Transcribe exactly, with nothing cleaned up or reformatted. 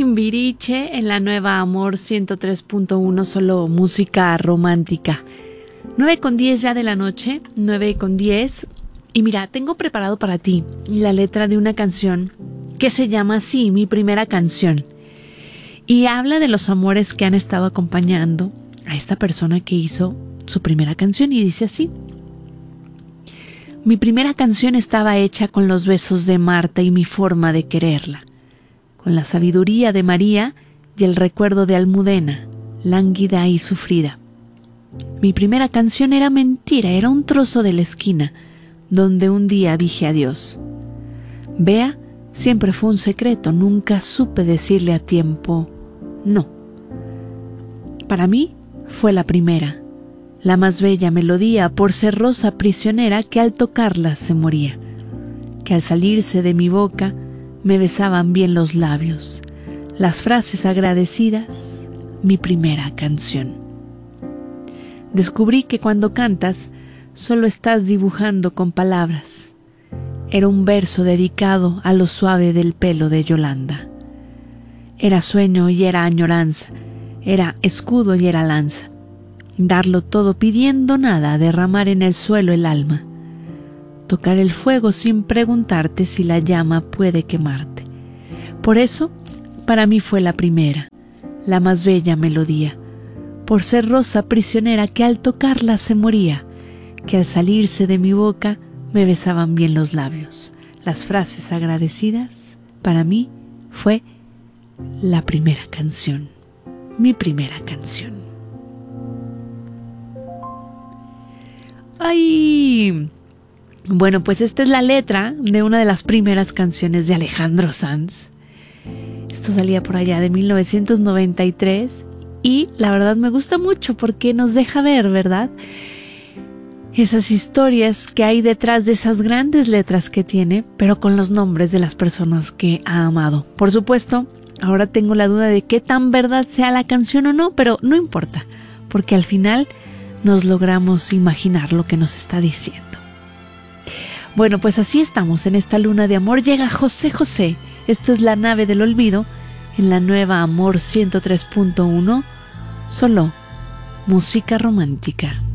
Timbiriche en la nueva Amor ciento tres punto uno, solo música romántica. nueve con diez ya de la noche, nueve con diez. Y mira, tengo preparado para ti la letra de una canción que se llama así, Mi Primera Canción. Y habla de los amores que han estado acompañando a esta persona que hizo su primera canción, y dice así: mi primera canción estaba hecha con los besos de Marta y mi forma de quererla, con la sabiduría de María y el recuerdo de Almudena, lánguida y sufrida. Mi primera canción era mentira, era un trozo de la esquina donde un día dije adiós. Bea siempre fue un secreto, nunca supe decirle a tiempo no. Para mí fue la primera, la más bella melodía, por ser rosa prisionera que al tocarla se moría, que al salirse de mi boca me besaban bien los labios, las frases agradecidas, mi primera canción. Descubrí que cuando cantas solo estás dibujando con palabras. Era un verso dedicado a lo suave del pelo de Yolanda. Era sueño y era añoranza, era escudo y era lanza. Darlo todo pidiendo nada, derramar en el suelo el alma. Tocar el fuego sin preguntarte si la llama puede quemarte. Por eso, para mí fue la primera, la más bella melodía, por ser rosa prisionera que al tocarla se moría, que al salirse de mi boca me besaban bien los labios. Las frases agradecidas, para mí, fue la primera canción, mi primera canción. ¡Ay! Bueno, pues esta es la letra de una de las primeras canciones de Alejandro Sanz. Esto salía por allá de mil novecientos noventa y tres y la verdad me gusta mucho porque nos deja ver, ¿verdad?, esas historias que hay detrás de esas grandes letras que tiene, pero con los nombres de las personas que ha amado. Por supuesto, ahora tengo la duda de qué tan verdad sea la canción o no, pero no importa, porque al final nos logramos imaginar lo que nos está diciendo. Bueno, pues así estamos en esta luna de amor. Llega José José. Esto es La Nave del Olvido en la nueva Amor ciento tres punto uno. Solo música romántica.